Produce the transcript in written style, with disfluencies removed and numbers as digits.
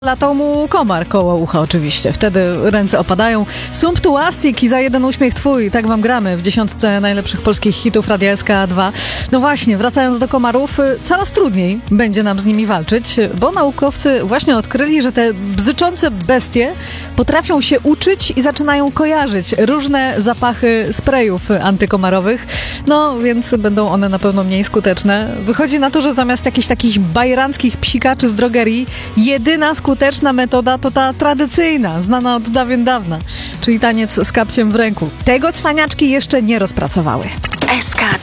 Latał mu komar koło ucha oczywiście. Wtedy ręce opadają. Sumptuastik i za jeden uśmiech twój. Tak wam gramy w 10 najlepszych polskich hitów Radia SK2. No właśnie, wracając do komarów, coraz trudniej będzie nam z nimi walczyć, bo naukowcy właśnie odkryli, że te bzyczące bestie potrafią się uczyć i zaczynają kojarzyć różne zapachy sprayów antykomarowych. No, więc będą one na pewno mniej skuteczne. Wychodzi na to, że zamiast jakichś takich bajranckich psikaczy z drogerii, jedyna skuteczna metoda to ta tradycyjna, znana od dawien dawna, czyli taniec z kapciem w ręku. Tego cwaniaczki jeszcze nie rozpracowały. SK2